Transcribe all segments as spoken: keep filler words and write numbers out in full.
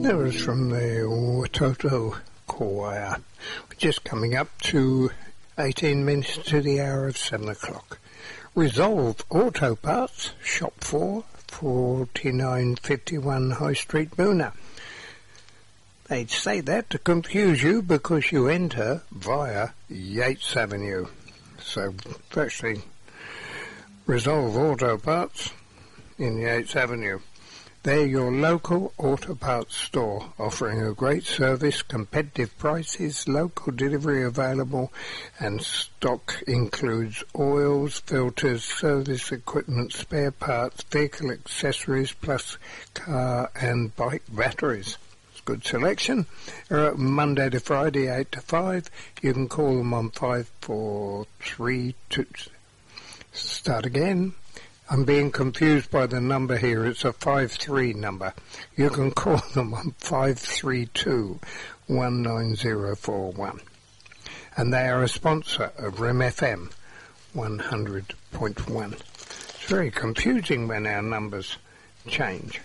That was from the Watoto Choir. We're just coming up to eighteen minutes to the hour of seven o'clock. Resolve Auto Parts, Shop four, forty-nine fifty-one High Street, Moona. They'd say that to confuse you because you enter via Yates Avenue. So, virtually, Resolve Auto Parts in Yates Avenue. They're your local auto parts store, offering a great service, competitive prices, local delivery available, and stock includes oils, filters, service equipment, spare parts, vehicle accessories, plus car and bike batteries. It's a good selection. They're open Monday to Friday, eight to five. You can call them on five four three two. Start again. I'm being confused by the number here. It's a five three number. You can call them on five three two, one nine zero four one. And they are a sponsor of R E M F M one hundred point one. It's very confusing when our numbers change.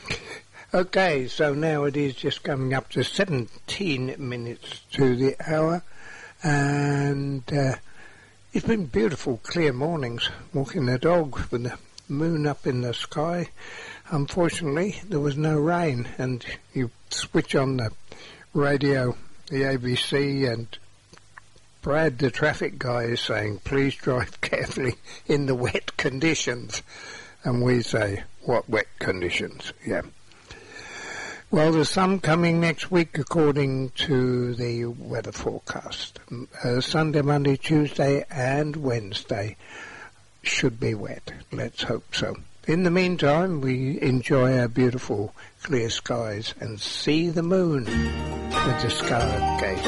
Okay, so now it is just coming up to seventeen minutes to the hour. And... Uh, It's been beautiful, clear mornings, walking the dog with the moon up in the sky. Unfortunately, there was no rain, and you switch on the radio, the A B C, and Brad, the traffic guy, is saying, please drive carefully in the wet conditions. And we say, what wet conditions? Yeah. Well, there's some coming next week according to the weather forecast. Uh, Sunday, Monday, Tuesday and Wednesday should be wet. Let's hope so. In the meantime, we enjoy our beautiful clear skies and see the moon with the Stargate.